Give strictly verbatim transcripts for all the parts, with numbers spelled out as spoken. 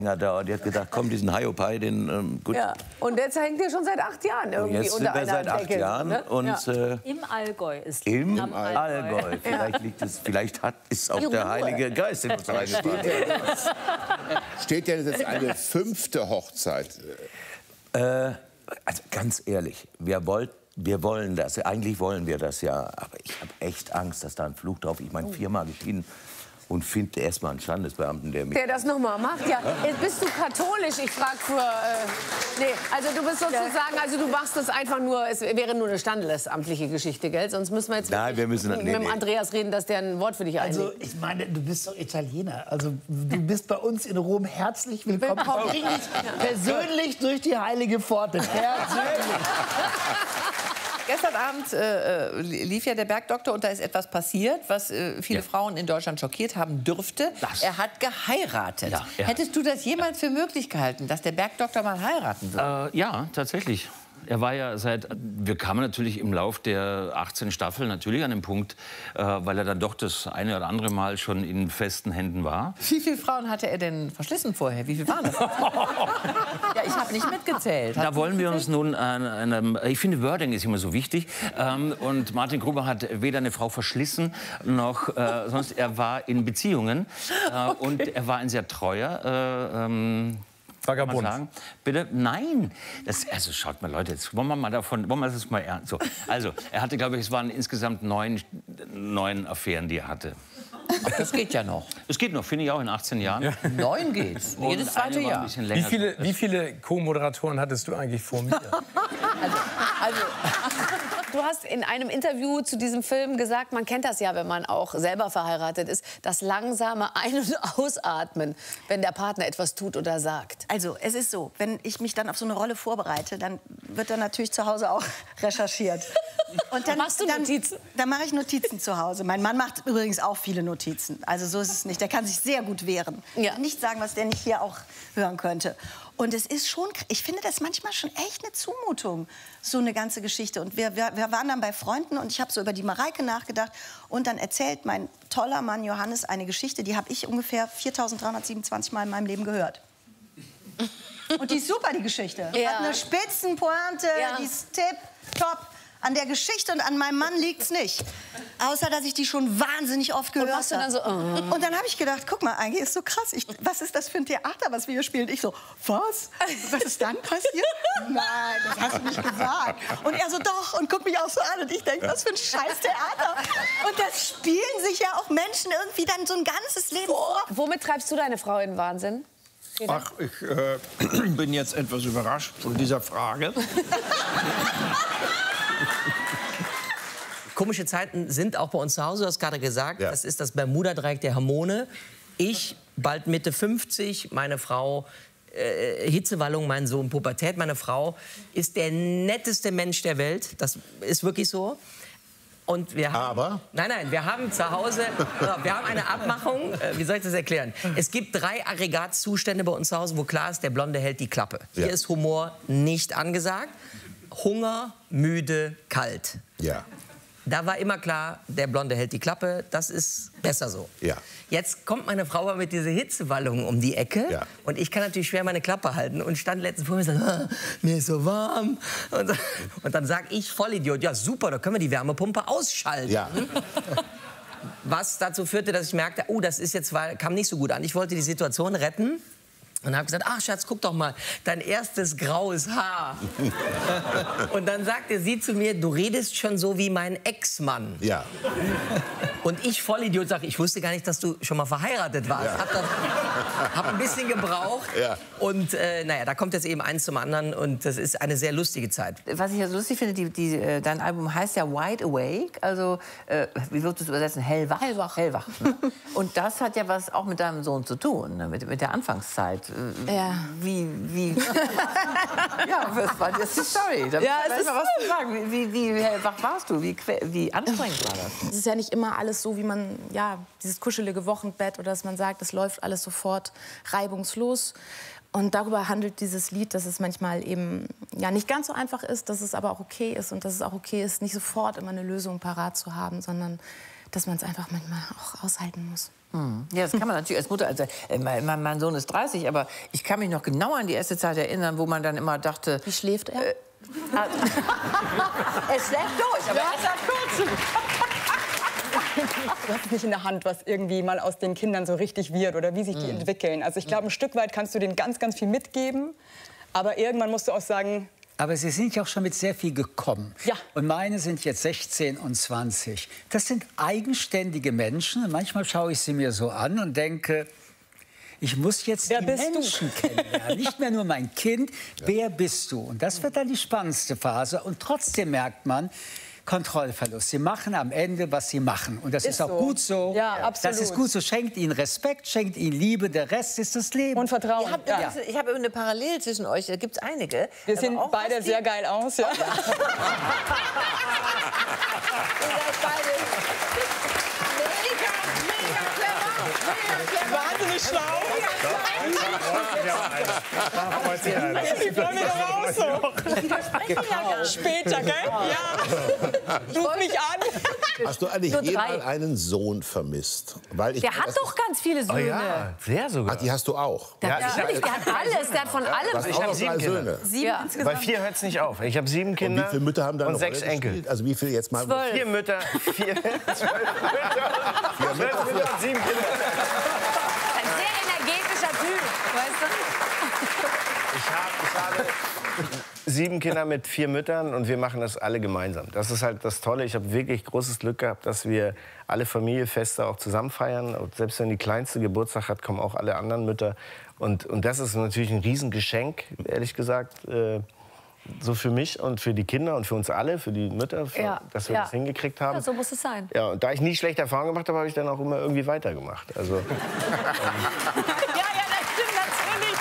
Da, und die hat gedacht, komm, diesen Hiopai, den ähm, gut. Ja. Und jetzt hängt ihr schon seit acht Jahren irgendwie jetzt unter sind wir einer seit acht Decke, Jahren ne? und Ja. äh, Im Allgäu ist im am Allgäu. Allgäu. Vielleicht liegt es, vielleicht hat ist auch Die der Ruhe. Heilige Geist in uns reingefahren. Steht denn jetzt eine fünfte Hochzeit? Äh, also ganz ehrlich, wir wollten. Wir wollen das, eigentlich wollen wir das ja, aber ich habe echt Angst, dass da ein Fluch drauf. Ich meine, viermal geschieden und finde erst mal einen Standesbeamten, der mich... Der das noch mal macht, ja. Bist du katholisch? Ich frage für... Äh, nee, also du bist sozusagen, also du machst das einfach nur, es wäre nur eine standesamtliche Geschichte, gell? Sonst müssen wir jetzt Nein, wir müssen, mit nee, dem nee. Andreas reden, dass der ein Wort für dich einlegt. Also, ich meine, du bist doch Italiener. Also, du bist bei uns in Rom herzlich willkommen. Willkommen. Bring dich persönlich durch die heilige Pforte. Persönlich. Gestern Abend äh, lief ja der Bergdoktor und da ist etwas passiert, was äh, viele Ja. Frauen in Deutschland schockiert haben dürfte. Das. Er hat geheiratet. Ja, ja. Hättest du das jemals für möglich gehalten, dass der Bergdoktor mal heiraten würde? Äh, ja, tatsächlich. Er war ja seit, wir kamen natürlich im Lauf der achtzehn Staffeln natürlich an den Punkt, äh, weil er dann doch das eine oder andere Mal schon in festen Händen war. Wie viele Frauen hatte er denn verschlissen vorher? Wie viele waren das? Ja, ich habe nicht mitgezählt. Da wollen wir uns nun an einem, ich finde Wording ist immer so wichtig, ähm, und Martin Gruber hat weder eine Frau verschlissen noch äh, sonst, er war in Beziehungen äh, Okay. und er war ein sehr treuer, äh, ähm, Vagabund. Sagen. Bitte? Nein. Das, also schaut mal, Leute, jetzt wollen wir mal davon, wollen wir das mal ernst. So. Also, er hatte, glaube ich, es waren insgesamt neun, neun Affären, die er hatte. Ach, das geht ja noch. Es geht noch, finde ich auch, in achtzehn Jahren. Ja. Neun geht's. Und Jedes zweite eine war ein Jahr. bisschen Wie länger. viele, wie viele Co-Moderatoren hattest du eigentlich vor mir? Also, also Du hast in einem Interview zu diesem Film gesagt, man kennt das ja, wenn man auch selber verheiratet ist, das langsame Ein- und Ausatmen, wenn der Partner etwas tut oder sagt. Also, es ist so, wenn ich mich dann auf so eine Rolle vorbereite, dann wird dann natürlich zu Hause auch recherchiert. Und dann Machst du dann, Notizen? Dann mache ich Notizen zu Hause. Mein Mann macht übrigens auch viele Notizen. Also so ist es nicht. Der kann sich sehr gut wehren. Ja. Nicht sagen, was der nicht hier auch hören könnte. Und es ist schon, ich finde das manchmal schon echt eine Zumutung, so eine ganze Geschichte. Und wir, wir, wir waren dann bei Freunden und ich habe so über die Mareike nachgedacht. Und dann erzählt mein toller Mann Johannes eine Geschichte, die habe ich ungefähr viertausenddreihundertsiebenundzwanzig Mal in meinem Leben gehört. Und die ist super, die Geschichte. Ja. Hat eine Spitzenpointe, Ja. die ist tipptopp. An der Geschichte und an meinem Mann liegt's nicht. Außer, dass ich die schon wahnsinnig oft gehört habe. machst du dann so, oh. Und dann habe ich gedacht, guck mal, eigentlich ist so krass. Ich, was ist das für ein Theater, was wir hier spielen? Ich so, was? Was ist dann passiert? Nein, das hast du nicht gesagt. Und er so, doch, und guckt mich auch so an. Und ich denke, was für ein scheiß Theater. Und das spielen sich ja auch Menschen irgendwie dann so ein ganzes Leben vor. Womit treibst du deine Frau in Wahnsinn? Ach, ich äh, bin jetzt etwas überrascht von dieser Frage. Komische Zeiten sind auch bei uns zu Hause, du hast gerade gesagt. Ja. Das ist das Bermuda-Dreieck der Hormone. Ich, bald Mitte fünfzig, meine Frau, äh, Hitzewallung, mein Sohn, Pubertät. Meine Frau ist der netteste Mensch der Welt. Das ist wirklich so. Und wir haben, Aber? Nein, nein, wir haben zu Hause, wir haben eine Abmachung, äh, wie soll ich das erklären? Es gibt drei Aggregatzustände bei uns zu Hause, wo klar ist, der Blonde hält die Klappe. Ja. Hier ist Humor nicht angesagt. Hunger, müde, kalt. Ja. Da war immer klar, der Blonde hält die Klappe, das ist besser so. Ja. Jetzt kommt meine Frau aber mit dieser Hitzewallung um die Ecke Ja. und ich kann natürlich schwer meine Klappe halten und stand letztens vor mir und sagte, ah, mir ist so warm. Und, und dann sag ich, Vollidiot, ja super, da können wir die Wärmepumpe ausschalten. Ja. Was dazu führte, dass ich merkte, oh, das ist jetzt, war, kam nicht so gut an. Ich wollte die Situation retten. Und habe gesagt, ach Schatz, guck doch mal, dein erstes graues Haar. Und dann sagte sie zu mir, du redest schon so wie mein Ex-Mann. Ja. Und ich, Vollidiot, sage, ich wusste gar nicht, dass du schon mal verheiratet warst. Ja. Hab, das, hab ein bisschen gebraucht. Ja. Und äh, naja, da kommt jetzt eben eins zum anderen. Und das ist eine sehr lustige Zeit. Was ich ja so lustig finde, die, die, äh, dein Album heißt ja Wide Awake, also äh, wie würdest du es übersetzen? Hellwach. Hellwach. Hellwach. Ne? Und das hat ja was auch mit deinem Sohn zu tun, ne? mit, mit der Anfangszeit. Äh, Ja. Wie, wie, ja, was war das die Story? Da Ja, muss es ich mal was zu sagen. Wie, wie, wie hellwach warst du? Wie, que- wie anstrengend war das? Es ist ja nicht immer alles so, wie man, ja, dieses kuschelige Wochenbett oder dass man sagt, es läuft alles sofort reibungslos. Und darüber handelt dieses Lied, dass es manchmal eben ja, nicht ganz so einfach ist, dass es aber auch okay ist und dass es auch okay ist, nicht sofort immer eine Lösung parat zu haben, sondern dass man es einfach manchmal auch aushalten muss. Hm. Ja, das kann man natürlich als Mutter. Also, äh, mein, mein Sohn ist dreißig, aber ich kann mich noch genau an die erste Zeit erinnern, wo man dann immer dachte... Wie schläft er? Äh, er schläft durch, aber erst seit kurzem. Du hast es nicht in der Hand, was irgendwie mal aus den Kindern so richtig wird oder wie sich die Mhm. entwickeln. Also ich glaube, ein Stück weit kannst du denen ganz, ganz viel mitgeben. Aber irgendwann musst du auch sagen... Aber Sie sind ja auch schon mit sehr viel gekommen. Ja. Und meine sind jetzt sechzehn und zwanzig. Das sind eigenständige Menschen. Und manchmal schaue ich sie mir so an und denke, ich muss jetzt Wer die bist Menschen du? kennenlernen. Nicht mehr nur mein Kind. Ja. Wer bist du? Und das wird dann die spannendste Phase. Und trotzdem merkt man, Kontrollverlust. Sie machen am Ende, was sie machen. Und das ist, Ist auch so. gut so. Ja, absolut. Das ist gut so. Schenkt ihnen Respekt, schenkt ihnen Liebe. Der Rest ist das Leben. Und Vertrauen. Ihr habt übrigens- Ich habe eine Parallele zwischen euch, da gibt es einige. Wir aber sehen auch beide was sehr die- geil aus, ja. Ihr seid beide mega, mega clever, mega clever. Wahnsinnig schlau. Ich freue mich doch auch so. Später, gell? Ja. Ruf mich an. Hast du eigentlich Nur jemals drei. einen Sohn vermisst? Weil ich Der hat doch ganz viele Oh Söhne. sehr sogar. Ach, die hast du auch. Der, Ja, ich natürlich, hab- der hat alles, der hat von Du allem. hast Ich auch hab noch sieben drei Kinder. Söhne. Sieben Ja. insgesamt. Bei vier hört es nicht auf. Ich habe sieben Und Kinder wie viele Mütter haben da und eine sechs Rolle Enkel. gespielt? Also wie viele jetzt mal? Zwölf. Vier Mütter, vier, zwölf Mütter, zwölf Mütter und sieben Kinder. Ein sehr energetischer Typ, weißt du? Ich, hab, ich habe sieben Kinder mit vier Müttern und wir machen das alle gemeinsam. Das ist halt das Tolle. Ich habe wirklich großes Glück gehabt, dass wir alle Familienfeste auch zusammen feiern. Und selbst wenn die Kleinste Geburtstag hat, kommen auch alle anderen Mütter. Und, und das ist natürlich ein Riesengeschenk, ehrlich gesagt, äh, so für mich und für die Kinder und für uns alle, für die Mütter, für, Ja, dass wir ja. das hingekriegt haben. Ja, so muss es sein. Ja, und da ich nie schlechte Erfahrungen gemacht habe, habe ich dann auch immer irgendwie weitergemacht. Also, Ja, ja, das stimmt natürlich.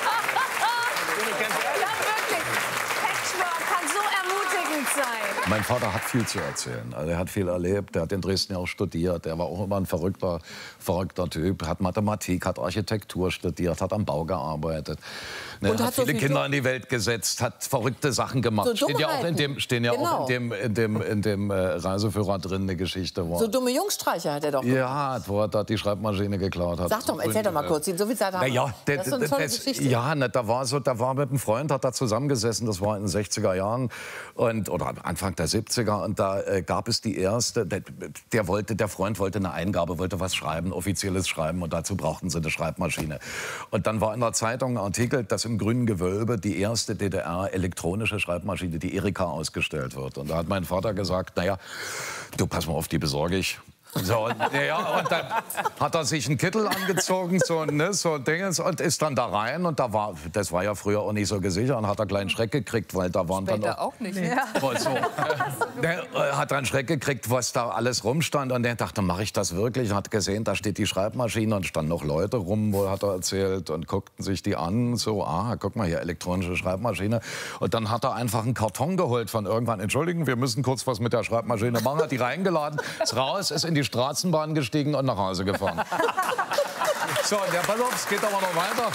Ja, wirklich. Patchwork kann so ermutigend sein. Mein Vater hat viel zu erzählen. Also er hat viel erlebt. Er hat in Dresden ja auch studiert. Er war auch immer ein verrückter, verrückter Typ. Hat Mathematik, hat Architektur studiert, hat am Bau gearbeitet. Ne, Und hat, hat so viele viel Kinder Dumm- in die Welt gesetzt, hat verrückte Sachen gemacht. So Steht ja auch in dem, stehen ja Genau. auch in dem, in dem, in dem äh, Reiseführer drin eine Geschichte. Wo So dumme Jungstreiche hat er doch. ja, wo er da die Schreibmaschine geklaut hat. Sag doch, erzähl doch mal kurz. So viel Zeit haben Na wir. ja, der, Das ist so eine tolle das- Geschichte. ja, ne, da war so, da war mit einem Freund, hat da zusammengesessen, das war in den sechziger Jahren und oder Anfang der siebziger und da äh, gab es die erste, der, der wollte, der Freund wollte eine Eingabe, wollte was schreiben, offizielles Schreiben und dazu brauchten sie eine Schreibmaschine. Und dann war in der Zeitung ein Artikel, dass im Grünen Gewölbe die erste D D R elektronische Schreibmaschine, die Erika, ausgestellt wird. Und da hat mein Vater gesagt, naja, du pass mal auf, die besorge ich. So, und, ja, und dann hat er sich einen Kittel angezogen, so, ne, so Dingens, und ist dann da rein. Und da war, das war ja früher auch nicht so gesichert, und hat er einen kleinen Schreck gekriegt, weil da waren dann Später auch, auch nicht. Ja. Oh, so. Der äh, hat dann Schreck gekriegt, was da alles rumstand. Und der dachte, mache ich das wirklich? Und hat gesehen, da steht die Schreibmaschine und standen noch Leute rum, wo hat er erzählt, und guckten sich die an. So, ah, guck mal hier, elektronische Schreibmaschine. Und dann hat er einfach einen Karton geholt von irgendwann. Entschuldigen, wir müssen kurz was mit der Schreibmaschine machen. Hat die reingeladen, ist raus, ist in die Straßenbahn gestiegen und nach Hause gefahren. So, und der Ballops geht aber noch weiter.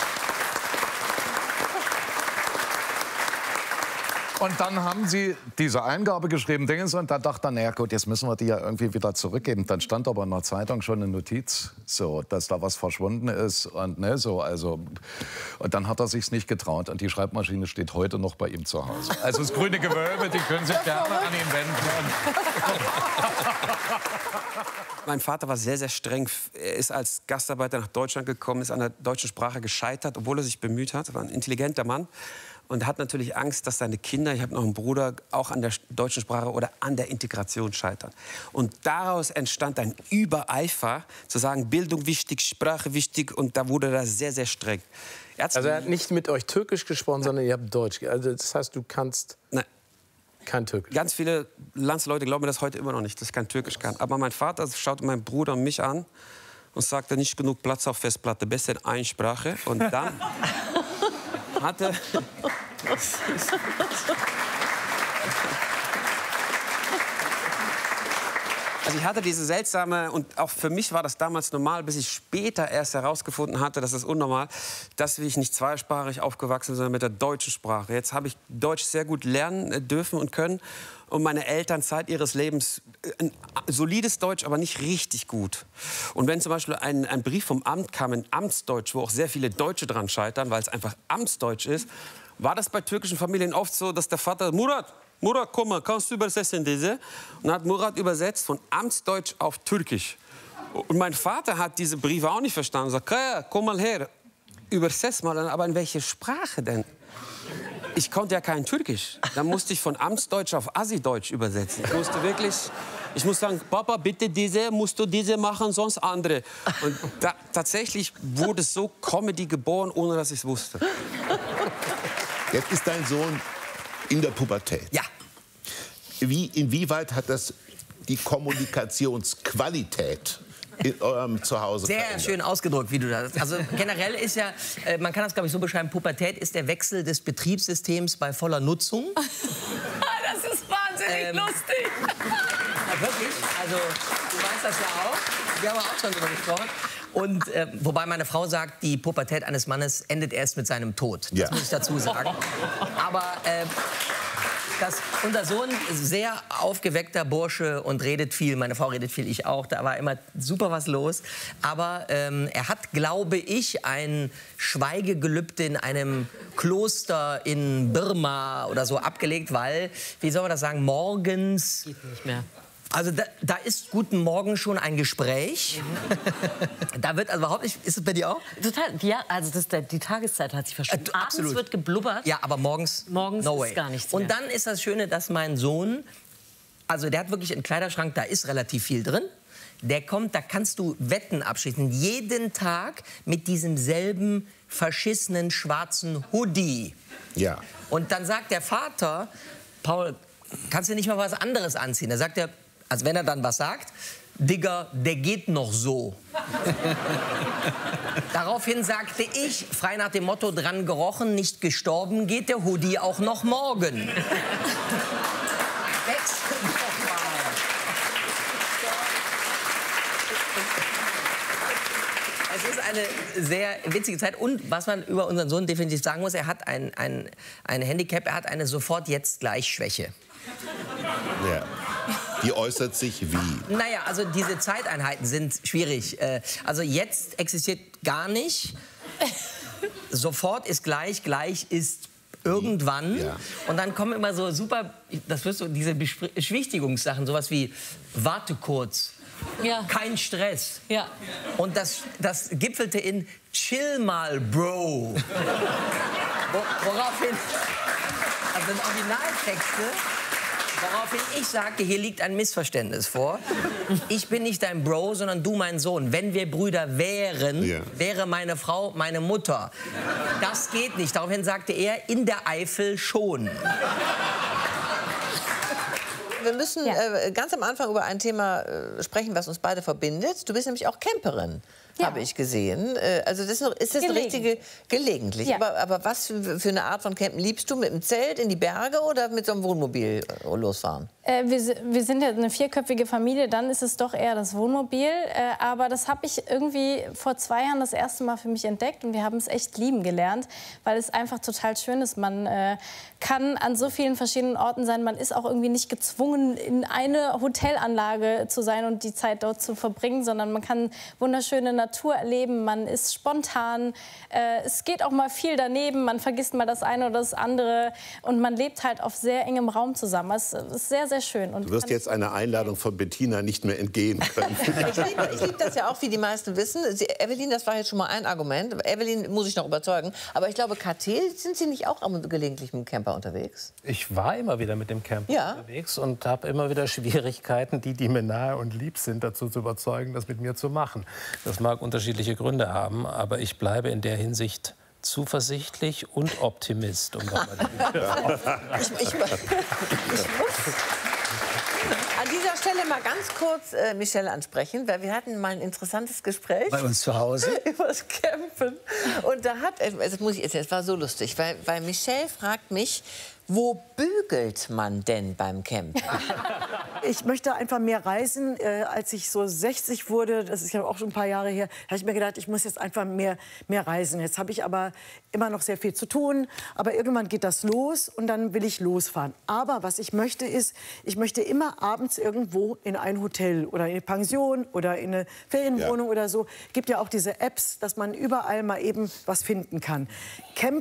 Und dann haben sie diese Eingabe geschrieben, Dingens, und da dachte er, naja gut, jetzt müssen wir die ja irgendwie wieder zurückgeben. Dann stand aber in der Zeitung schon eine Notiz, so, dass da was verschwunden ist. Und, ne, so, also, und dann hat er sich's nicht getraut. Und die Schreibmaschine steht heute noch bei ihm zu Hause. Also das Grüne Gewölbe, die können sich gerne an ihn wenden. Mein Vater war sehr, sehr streng. Er ist als Gastarbeiter nach Deutschland gekommen, ist an der deutschen Sprache gescheitert, obwohl er sich bemüht hat. Er war ein intelligenter Mann und hat natürlich Angst, dass seine Kinder, ich habe noch einen Bruder, auch an der deutschen Sprache oder an der Integration scheitern. Und daraus entstand ein Übereifer, zu sagen, Bildung wichtig, Sprache wichtig, und da wurde er sehr, sehr streng. Er Also er hat nicht mit euch Türkisch gesprochen, sondern ihr habt Deutsch. Also das heißt, du kannst... Nein. Kein Türkisch. Ganz viele Landsleute glauben mir das heute immer noch nicht, dass ich kein Türkisch kann. Aber mein Vater schaute meinen Bruder und mich an und sagte, nicht genug Platz auf Festplatte, besser in eine Sprache. Und dann hatte... Also ich hatte diese seltsame, und auch für mich war das damals normal, bis ich später erst herausgefunden hatte, das ist unnormal, dass ich nicht zweisprachig aufgewachsen bin, sondern mit der deutschen Sprache. Jetzt habe ich Deutsch sehr gut lernen dürfen und können. Und meine Eltern Zeit ihres Lebens ein solides Deutsch, aber nicht richtig gut. Und wenn zum Beispiel ein, ein Brief vom Amt kam in Amtsdeutsch, wo auch sehr viele Deutsche dran scheitern, weil es einfach Amtsdeutsch ist, war das bei türkischen Familien oft so, dass der Vater, Murat, Murat, komm mal, kannst du übersetzen diese? Und hat Murat übersetzt von Amtsdeutsch auf Türkisch. Und mein Vater hat diese Briefe auch nicht verstanden. Er sagt, Kaya, komm mal her, übersetz mal. Aber in welche Sprache denn? Ich konnte ja kein Türkisch. Dann musste ich von Amtsdeutsch auf Assi-Deutsch übersetzen. Ich musste wirklich, ich muss sagen, Papa, bitte diese, musst du diese machen, sonst andere. Und da, tatsächlich wurde so Comedy geboren, ohne dass ich es wusste. Jetzt ist dein Sohn in der Pubertät. Ja. Wie, inwieweit hat das die Kommunikationsqualität in eurem Zuhause Sehr verändert? schön ausgedrückt, wie du das. Also generell ist ja, äh, man kann das glaube ich so beschreiben, Pubertät ist der Wechsel des Betriebssystems bei voller Nutzung. Das ist wahnsinnig Ähm, lustig. Ja, wirklich. Also du weißt das ja auch. Wir haben auch schon darüber gesprochen. Und äh, wobei meine Frau sagt, die Pubertät eines Mannes endet erst mit seinem Tod. Das Ja. muss ich dazu sagen. Aber äh, das, unser Sohn ist sehr aufgeweckter Bursche und redet viel. Meine Frau redet viel, ich auch. Da war immer super was los. Aber ähm, er hat, glaube ich, ein Schweigegelübde in einem Kloster in Birma oder so abgelegt, weil, wie soll man das sagen, morgens... Geht nicht mehr. Also da, da ist guten Morgen schon ein Gespräch. Da wird also überhaupt nicht... Ist es bei dir auch? Total. Ja, also das, die Tageszeit hat sich verschoben. Äh, Abends absolut. wird geblubbert. Ja, aber morgens, Morgens no ist way. gar nichts Und mehr. dann ist das Schöne, dass mein Sohn, also der hat wirklich einen Kleiderschrank, da ist relativ viel drin. Der kommt, da kannst du Wetten abschließen. Jeden Tag mit diesem selben verschissenen schwarzen Hoodie. Ja. Und dann sagt der Vater, Paul, kannst du nicht mal was anderes anziehen? Da sagt er, also wenn er dann was sagt, Digga, der geht noch so. Daraufhin sagte ich, frei nach dem Motto, dran gerochen, nicht gestorben, geht der Hoodie auch noch morgen. Wechsel doch mal. Es ist eine sehr witzige Zeit. Und was man über unseren Sohn definitiv sagen muss, er hat ein, ein, ein Handicap, er hat eine Sofort-Jetzt-Gleich-Schwäche. Ja. Die äußert sich wie? Naja, also diese Zeiteinheiten sind schwierig. Äh, Also jetzt existiert gar nicht. Sofort ist gleich, gleich ist irgendwann. Ja. Und dann kommen immer so super, das wirst du, diese Bespr- Beschwichtigungssachen, sowas wie warte kurz. Ja. Kein Stress. Ja. Und das, das gipfelte in chill mal, Bro. Wo, woraufhin, also sind Originaltexte, woraufhin ich sagte, hier liegt ein Missverständnis vor. Ich bin nicht dein Bro, sondern du mein Sohn. Wenn wir Brüder wären, Ja. wäre meine Frau meine Mutter. Das geht nicht. Daraufhin sagte er, in der Eifel schon. Wir müssen äh, ganz am Anfang über ein Thema äh, sprechen, was uns beide verbindet. Du bist nämlich auch Camperin, Ja. habe ich gesehen. Äh, also das ist, noch, ist das eine Gelegen. richtige, gelegentlich. Ja. Aber, aber was für, für eine Art von Campen liebst du? Mit dem Zelt in die Berge oder mit so einem Wohnmobil äh, losfahren? Äh, wir, si- wir sind ja eine vierköpfige Familie, dann ist es doch eher das Wohnmobil. Äh, aber das habe ich irgendwie vor zwei Jahren das erste Mal für mich entdeckt und wir haben es echt lieben gelernt, weil es einfach total schön ist. Man äh, kann an so vielen verschiedenen Orten sein. Man ist auch irgendwie nicht gezwungen, in eine Hotelanlage zu sein und die Zeit dort zu verbringen, sondern man kann wunderschöne Natur erleben. Man ist spontan. Äh, es geht auch mal viel daneben. Man vergisst mal das eine oder das andere und man lebt halt auf sehr engem Raum zusammen. Es ist sehr, sehr schön. Und Du wirst jetzt einer Einladung von Bettina nicht mehr entgehen können. Ich liebe, ich liebe das ja auch, wie die meisten wissen. Sie, Evelyn, das war jetzt schon mal ein Argument. Evelyn muss ich noch überzeugen. Aber ich glaube, Kathi, sind Sie nicht auch gelegentlich mit dem Camper unterwegs? Ich war immer wieder mit dem Camper Ja. unterwegs und habe immer wieder Schwierigkeiten, die, die mir nahe und lieb sind, dazu zu überzeugen, das mit mir zu machen. Das mag unterschiedliche Gründe haben, aber ich bleibe in der Hinsicht zuversichtlich und Optimist. Um noch mal die ich, ich, ich muss an dieser Stelle mal ganz kurz äh, Michelle ansprechen, weil wir hatten mal ein interessantes Gespräch. Bei uns zu Hause? Über das Campen. Und da hat, das muss ich erzählen, es war so lustig, weil, weil Michelle fragt mich, Wo bügelt man denn beim Campen? Ich möchte einfach mehr reisen. Äh, als ich so sechzig wurde, das ist ja auch schon ein paar Jahre her, habe ich mir gedacht, ich muss jetzt einfach mehr, mehr reisen. Jetzt habe ich aber immer noch sehr viel zu tun. Aber irgendwann geht das los und dann will ich losfahren. Aber was ich möchte ist, ich möchte immer abends irgendwo in ein Hotel oder in eine Pension oder in eine Ferienwohnung ja. oder so. Es gibt ja auch diese Apps, dass man überall mal eben was finden kann. Campen